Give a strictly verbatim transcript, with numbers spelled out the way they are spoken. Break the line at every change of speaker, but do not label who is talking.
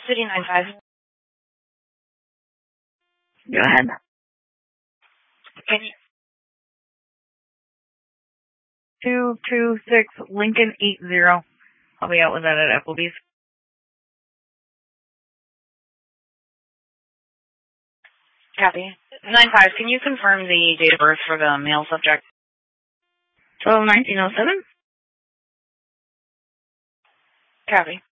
City nine five.
Go ahead.
Can you...
two two six Lincoln eight zero. I'll be out with that at Applebee's.
Copy. nine five, can you confirm the date of birth for the male subject?
twelve nineteen oh seven.
Copy.